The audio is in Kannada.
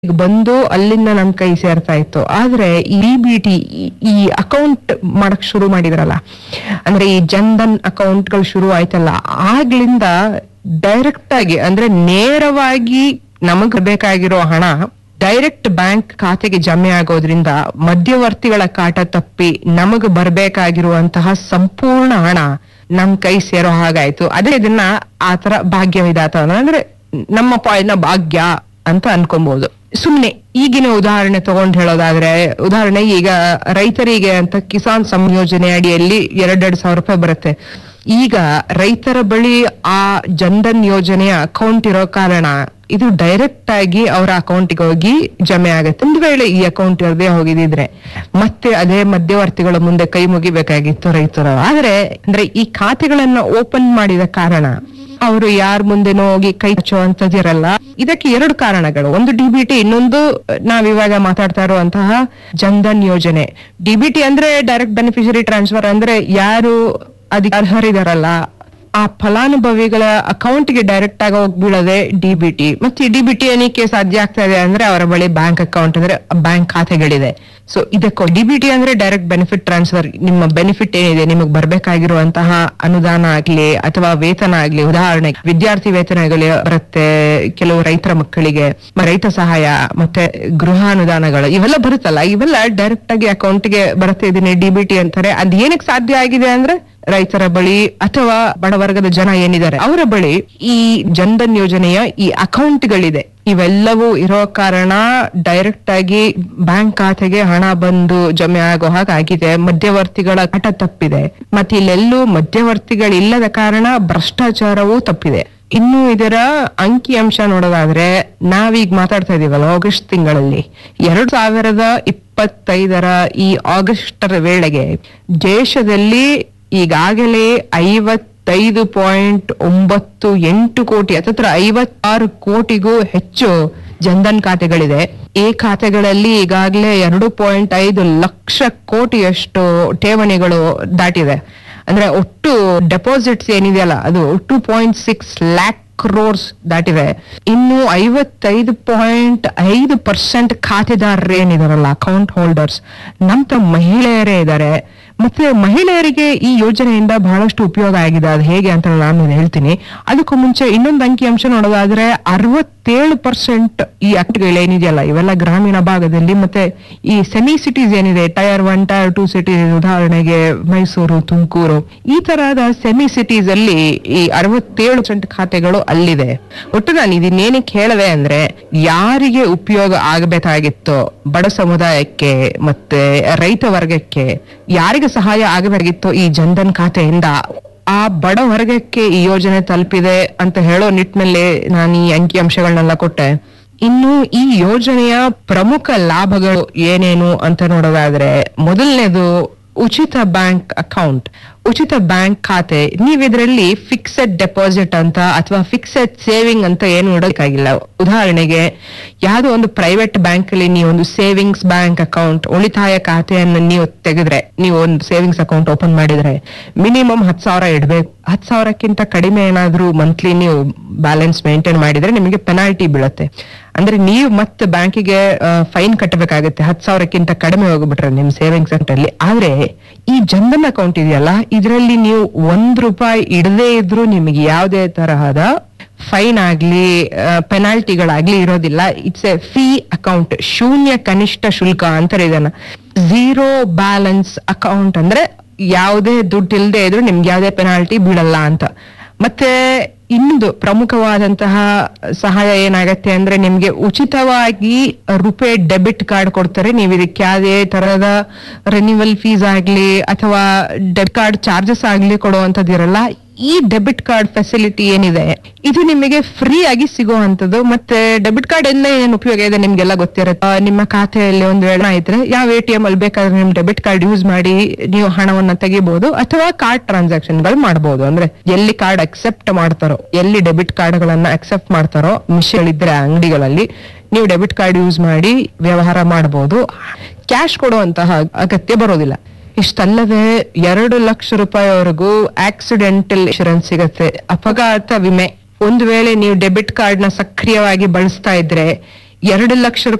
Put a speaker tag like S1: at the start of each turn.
S1: ಬಂದು ಅಲ್ಲಿಂದ ನಮ್ ಕೈ ಸೇರ್ತಾ ಇತ್ತು. ಆದ್ರೆ ಈ ಡಿ-ಬಿ-ಟಿ ಈ ಅಕೌಂಟ್ ಮಾಡಕ್ ಶುರು ಮಾಡಿದ್ರಲ್ಲ, ಅಂದ್ರೆ ಈ ಜನ್ಧನ್ ಅಕೌಂಟ್ಗಳು ಶುರು ಆಯ್ತಲ್ಲ, ಆಗ್ಲಿಂದ ಡೈರೆಕ್ಟ್ ಆಗಿ ಅಂದ್ರೆ ನೇರವಾಗಿ ನಮಗ್ ಬೇಕಾಗಿರೋ ಹಣ ಡೈರೆಕ್ಟ್ ಬ್ಯಾಂಕ್ ಖಾತೆಗೆ ಜಮೆ ಆಗೋದ್ರಿಂದ ಮಧ್ಯವರ್ತಿಗಳ ಕಾಟ ತಪ್ಪಿ ನಮಗ್ ಬರ್ಬೇಕಾಗಿರುವಂತಹ ಸಂಪೂರ್ಣ ಹಣ ನಮ್ ಕೈ ಸೇರೋ ಹಾಗಾಯ್ತು. ಅದೇ ಇದನ್ನ ಆತರ ಭಾಗ್ಯ ವಿಧಾತ ಅಂದ್ರೆ ನಮ್ಮ ಪಾಲಿನ ಭಾಗ್ಯ ಅಂತ ಅನ್ಕೊಬಹುದು. ಸುಮ್ನೆ ಈಗಿನ ಉದಾಹರಣೆ ತಗೊಂಡ್ ಹೇಳೋದಾದ್ರೆ, ಉದಾಹರಣೆ ಈಗ ರೈತರಿಗೆ ಅಂತ ಕಿಸಾನ್ ಸಂಯೋಜನೆ ಅಡಿಯಲ್ಲಿ 2,000 ರೂಪಾಯಿ ಬರುತ್ತೆ. ಈಗ ರೈತರ ಬಳಿ ಆ ಜನ್ಧನ್ ಯೋಜನೆಯ ಅಕೌಂಟ್ ಇರೋ ಕಾರಣ ಇದು ಡೈರೆಕ್ಟ್ ಆಗಿ ಅವರ ಅಕೌಂಟ್ಗೆ ಹೋಗಿ ಜಮೆ ಆಗತ್ತೆ. ಒಂದು ವೇಳೆ ಈ ಅಕೌಂಟ್ ಇರದೇ ಹೋಗಿದ್ರೆ ಮತ್ತೆ ಅದೇ ಮಧ್ಯವರ್ತಿಗಳ ಮುಂದೆ ಕೈ ಮುಗಿಬೇಕಾಗಿತ್ತು ರೈತರು. ಆದ್ರೆ ಅಂದ್ರೆ ಈ ಖಾತೆಗಳನ್ನ ಓಪನ್ ಮಾಡಿದ ಕಾರಣ ಅವರು ಯಾರ ಮುಂದೆನೋ ಹೋಗಿ ಕೈ ಹಚ್ಚುವಂತದಿರಲ್ಲ. ಇದಕ್ಕೆ 2 ಕಾರಣಗಳು. ಒಂದು ಡಿ-ಬಿ-ಟಿ, ಇನ್ನೊಂದು ನಾವಿವಾಗ ಮಾತಾಡ್ತಾ ಇರುವಂತಹ ಜನ್ಧನ್ ಯೋಜನೆ. ಡಿ-ಬಿ-ಟಿ ಅಂದ್ರೆ ಡೈರೆಕ್ಟ್ ಬೆನಿಫಿಷರಿ ಟ್ರಾನ್ಸ್ಫರ್, ಅಂದ್ರೆ ಯಾರು ಅದಕ್ಕೆ ಅರ್ಹರಿದಾರಲ್ಲ ಆ ಫಲಾನುಭವಿಗಳ ಅಕೌಂಟ್ಗೆ ಡೈರೆಕ್ಟ್ ಆಗಿ ಹೋಗಿ ಬೀಳೋದೆ ಡಿ-ಬಿ-ಟಿ. ಮತ್ತೆ ಡಿ-ಬಿ-ಟಿ ಏನಕ್ಕೆ ಸಾಧ್ಯ ಆಗ್ತಾ ಇದೆ ಅಂದ್ರೆ ಅವರ ಬಳಿ ಬ್ಯಾಂಕ್ ಅಕೌಂಟ್ ಅಂದ್ರೆ ಬ್ಯಾಂಕ್ ಖಾತೆಗಳಿದೆ. ಸೊ ಇದಕ್ಕೂ ಡಿ-ಬಿ-ಟಿ ಅಂದ್ರೆ ಡೈರೆಕ್ಟ್ ಬೆನಿಫಿಟ್ ಟ್ರಾನ್ಸ್ಫರ್. ನಿಮ್ಮ ಬೆನಿಫಿಟ್ ಏನಿದೆ, ನಿಮಗ್ ಬರ್ಬೇಕಾಗಿರುವಂತಹ ಅನುದಾನ ಆಗ್ಲಿ ಅಥವಾ ವೇತನ ಆಗ್ಲಿ, ಉದಾಹರಣೆಗೆ ವಿದ್ಯಾರ್ಥಿ ವೇತನಗಳು ಬರುತ್ತೆ ಕೆಲವು ರೈತರ ಮಕ್ಕಳಿಗೆ, ರೈತ ಸಹಾಯ ಮತ್ತೆ ಗೃಹ ಅನುದಾನಗಳು ಇವೆಲ್ಲ ಬರುತ್ತಲ್ಲ, ಇವೆಲ್ಲ ಡೈರೆಕ್ಟ್ ಆಗಿ ಅಕೌಂಟ್ಗೆ ಬರುತ್ತೆ. ಇದನ್ನೇ ಡಿ-ಬಿ-ಟಿ ಅಂತಾರೆ. ಅದ್ ಏನಕ್ಕೆ ಸಾಧ್ಯ ಆಗಿದೆ ಅಂದ್ರೆ ರೈತರ ಬಳಿ ಅಥವಾ ಬಡವರ್ಗದ ಜನ ಏನಿದ್ದಾರೆ ಅವರ ಬಳಿ ಈ ಜನ್ಧನ್ ಯೋಜನೆಯ ಈ ಅಕೌಂಟ್ಗಳಿದೆ. ಇವೆಲ್ಲವೂ ಇರೋ ಕಾರಣ ಡೈರೆಕ್ಟ್ ಆಗಿ ಬ್ಯಾಂಕ್ ಖಾತೆಗೆ ಹಣ ಬಂದು ಜಮೆ ಆಗೋ ಹಾಗಾಗಿದೆ. ಮಧ್ಯವರ್ತಿಗಳ ಹಠ ತಪ್ಪಿದೆ. ಮತ್ತೆ ಇಲ್ಲೆಲ್ಲೂ ಮಧ್ಯವರ್ತಿಗಳಿಲ್ಲದ ಕಾರಣ ಭ್ರಷ್ಟಾಚಾರವೂ ತಪ್ಪಿದೆ. ಇನ್ನು ಇದರ ಅಂಕಿ ಅಂಶ ನೋಡೋದಾದ್ರೆ, ನಾವೀಗ ಮಾತಾಡ್ತಾ ಇದೀವಲ್ಲ ಆಗಸ್ಟ್ ತಿಂಗಳಲ್ಲಿ 2025 ಈ ಆಗಸ್ಟರ ವೇಳೆಗೆ ದೇಶದಲ್ಲಿ ಈಗಾಗಲೇ 55.98 ಕೋಟಿ, ಹತ್ತಿರ 56 ಕೋಟಿಗೂ ಹೆಚ್ಚು ಜನ್ಧನ್ ಖಾತೆಗಳಿದೆ. ಈ ಖಾತೆಗಳಲ್ಲಿ ಈಗಾಗಲೇ 2.5 ಲಕ್ಷ ಕೋಟಿಯಷ್ಟು ಠೇವಣಿಗಳು ದಾಟಿದೆ. ಅಂದ್ರೆ ಒಟ್ಟು ಡೆಪಾಸಿಟ್ಸ್ ಏನಿದೆಯಲ್ಲ ಅದು 2.6 ಲ್ಯಾಕ್ ಕ್ರೋರ್ಸ್ ದಾಟಿದೆ. ಇನ್ನು 55.5% ಖಾತೆದಾರರು ಏನಿದಾರಲ್ಲ ಅಕೌಂಟ್ ಹೋಲ್ಡರ್ಸ್ ನಮ್ಮ ಮಹಿಳೆಯರೇ ಇದ್ದಾರೆ. ಮತ್ತೆ ಮಹಿಳೆಯರಿಗೆ ಈ ಯೋಜನೆಯಿಂದ ಬಹಳಷ್ಟು ಉಪಯೋಗ ಆಗಿದೆ. ಅದು ಹೇಗೆ ಅಂತ ನಾನು ಹೇಳ್ತೀನಿ. ಅದಕ್ಕೂ ಮುಂಚೆ ಇನ್ನೊಂದು ಅಂಕಿ ಅಂಶ ನೋಡೋದಾದ್ರೆ 67% ಈ ಏನಿದೆಯಲ್ಲ ಇವೆಲ್ಲ ಗ್ರಾಮೀಣ ಭಾಗದಲ್ಲಿ, ಮತ್ತೆ ಈ ಸೆಮಿ ಸಿಟೀಸ್ ಏನಿದೆ, ಟೈರ್ 1 ಟೈರ್ 2 ಸಿಟೀಸ್, ಉದಾಹರಣೆಗೆ ಮೈಸೂರು, ತುಮಕೂರು, ಈ ತರಹದ ಸೆಮಿ ಸಿಟೀಸ್ ಅಲ್ಲಿ ಈ 67% ಖಾತೆಗಳು ಅಲ್ಲಿದೆ. ಒಟ್ಟು ನಾನು ಇದನ್ನೇನಕ್ಕೆ ಹೇಳಿದೆ ಅಂದ್ರೆ, ಯಾರಿಗೆ ಉಪಯೋಗ ಆಗಬೇಕಾಗಿತ್ತೋ ಬಡ ಸಮುದಾಯಕ್ಕೆ ಮತ್ತೆ ರೈತ ವರ್ಗಕ್ಕೆ ಯಾರಿಗೆ ಸಹಾಯ ಆಗಬೇಕಾಗಿತ್ತೋ ಈ ಜನ್ಧನ್ ಖಾತೆಯಿಂದ, ಆ ಬಡ ವರ್ಗಕ್ಕೆ ಈ ಯೋಜನೆ ತಲುಪಿದೆ ಅಂತ ಹೇಳೋ ನಿಟ್ಟಿನಲ್ಲಿ ನಾನು ಈ ಅಂಕಿ ಅಂಶಗಳನ್ನೆಲ್ಲ ಕೊಟ್ಟೆ. ಇನ್ನು ಈ ಯೋಜನೆಯ ಪ್ರಮುಖ ಲಾಭಗಳು ಏನೇನು ಅಂತ ನೋಡೋದಾದ್ರೆ, ಮೊದಲನೇದು ಉಚಿತ ಬ್ಯಾಂಕ್ ಅಕೌಂಟ್, ಉಚಿತ ಬ್ಯಾಂಕ್ ಖಾತೆ. ನೀವಿದ್ರಲ್ಲಿ ಫಿಕ್ಸೆಡ್ ಡೆಪಾಸಿಟ್ ಅಂತ ಅಥವಾ ಫಿಕ್ಸೆಡ್ ಸೇವಿಂಗ್ ಅಂತ ಏನು ಇಡೋಕ್ಕಾಗಿಲ್ಲ. ಉದಾಹರಣೆಗೆ ಯಾವುದೋ ಒಂದು ಪ್ರೈವೇಟ್ ಬ್ಯಾಂಕ್ ಅಲ್ಲಿ ನೀವು ಒಂದು ಸೇವಿಂಗ್ಸ್ ಬ್ಯಾಂಕ್ ಅಕೌಂಟ್, ಉಳಿತಾಯ ಖಾತೆಯನ್ನು ನೀವು ತೆಗೆದ್ರೆ, ನೀವು ಒಂದು ಸೇವಿಂಗ್ಸ್ ಅಕೌಂಟ್ ಓಪನ್ ಮಾಡಿದ್ರೆ ಮಿನಿಮಮ್ 10,000 ಇಡ್ಬೇಕು. 10,000ಕ್ಕಿಂತ ಕಡಿಮೆ ಏನಾದ್ರೂ ಮಂತ್ಲಿ ನೀವು ಬ್ಯಾಲೆನ್ಸ್ ಮೇಂಟೈನ್ ಮಾಡಿದ್ರೆ ನಿಮಗೆ ಪೆನಾಲ್ಟಿ ಬೀಳುತ್ತೆ. ಅಂದ್ರೆ ನೀವು ಮತ್ತೆ ಬ್ಯಾಂಕಿಗೆ ಫೈನ್ ಕಟ್ಟಬೇಕಾಗುತ್ತೆ 10,000ಕ್ಕಿಂತ ಕಡಿಮೆ ಹೋಗ್ಬಿಟ್ರೆ ನಿಮ್ ಸೇವಿಂಗ್ಸ್ ಅಕೌಂಟ್ ಅಲ್ಲಿ. ಆದ್ರೆ ಈ ಜನ್ಧನ್ ಅಕೌಂಟ್ ಇದೆಯಲ್ಲ, ಇದರಲ್ಲಿ ನೀವು ₹1 ಇಡದೇ ಇದ್ರೂ ನಿಮಗೆ ಯಾವುದೇ ತರಹದ ಫೈನ್ ಆಗ್ಲಿ ಪೆನಾಲ್ಟಿಗಳಾಗ್ಲಿ ಇರೋದಿಲ್ಲ. ಇಟ್ಸ್ ಎ ಫ್ರೀ ಅಕೌಂಟ್, ಶೂನ್ಯ ಕನಿಷ್ಠ ಶುಲ್ಕ ಅಂತಾರೆ ಇದನ್ನ. ಝೀರೋ ಬ್ಯಾಲೆನ್ಸ್ ಅಕೌಂಟ್ ಅಂದ್ರೆ ಯಾವುದೇ ದುಡ್ಡು ಇಲ್ಲದೆ ಇದ್ರೂ ನಿಮ್ಗೆ ಯಾವುದೇ ಪೆನಾಲ್ಟಿ ಬೀಳಲ್ಲ ಅಂತ. ಮತ್ತೆ ಇನ್ನೊಂದು ಪ್ರಮುಖವಾದಂತಹ ಸಹಾಯ ಏನಾಗತ್ತೆ ಅಂದ್ರೆ, ನಿಮ್ಗೆ ಉಚಿತವಾಗಿ ರುಪೇ ಡೆಬಿಟ್ ಕಾರ್ಡ್ ಕೊಡ್ತಾರೆ. ನೀವು ಇದಕ್ಕೆ ಯಾವುದೇ ತರಹದ ರಿನ್ಯೂವಲ್ ಫೀಸ್ ಆಗ್ಲಿ ಅಥವಾ ಡೆಬಿಟ್ ಕಾರ್ಡ್ ಚಾರ್ಜಸ್ ಆಗ್ಲಿ ಕೊಡುವಂತದ್ದಿರಲ್ಲ. ಈ ಡೆಬಿಟ್ ಕಾರ್ಡ್ ಫೆಸಿಲಿಟಿ ಏನಿದೆ ಇದು ನಿಮಗೆ ಫ್ರೀ ಆಗಿ ಸಿಗುವಂತದ್ದು. ಮತ್ತೆ ಡೆಬಿಟ್ ಕಾರ್ಡ್ ಎಲ್ಲ ಏನ್ ಉಪಯೋಗ ಇದೆ ನಿಮ್ಗೆಲ್ಲ ಗೊತ್ತಿರುತ್ತೆ. ನಿಮ್ಮ ಖಾತೆಯಲ್ಲಿ ಒಂದು ವೇಳೆ ಇದ್ರೆ ಯಾವ ATM ಅಲ್ಲಿ ಬೇಕಾದ್ರೆ ನಿಮ್ ಡೆಬಿಟ್ ಕಾರ್ಡ್ ಯೂಸ್ ಮಾಡಿ ನೀವು ಹಣವನ್ನ ತೆಗಿಬಹುದು ಅಥವಾ ಕಾರ್ಡ್ ಟ್ರಾನ್ಸಾಕ್ಷನ್ ಗಳು ಮಾಡಬಹುದು. ಅಂದ್ರೆ ಎಲ್ಲಿ ಕಾರ್ಡ್ ಅಕ್ಸೆಪ್ಟ್ ಮಾಡ್ತಾರೋ, ಎಲ್ಲಿ ಡೆಬಿಟ್ ಕಾರ್ಡ್ ಗಳನ್ನ ಅಕ್ಸೆಪ್ಟ್ ಮಾಡ್ತಾರೋ ಮಿಷನ್ಗಳಿದ್ರೆ ಅಂಗಡಿಗಳಲ್ಲಿ ನೀವು ಡೆಬಿಟ್ ಕಾರ್ಡ್ ಯೂಸ್ ಮಾಡಿ ವ್ಯವಹಾರ ಮಾಡಬಹುದು. ಕ್ಯಾಶ್ ಕೊಡುವಂತಹ ಅಗತ್ಯ ಬರೋದಿಲ್ಲ. ಇಷ್ಟಲ್ಲದೆ 2 ಲಕ್ಷ ರೂಪಾಯಿವರೆಗೂ ಆಕ್ಸಿಡೆಂಟಲ್ ಇನ್ಶೂರೆನ್ಸ್ ಸಿಗತ್ತೆ, ಅಪಘಾತ ವಿಮೆ. ಒಂದು ವೇಳೆ ನೀವು ಡೆಬಿಟ್ ಕಾರ್ಡ್ ನ ಸಕ್ರಿಯವಾಗಿ ಬಳಸ್ತಾ ಇದ್ರೆ 2 ಲಕ್ಷ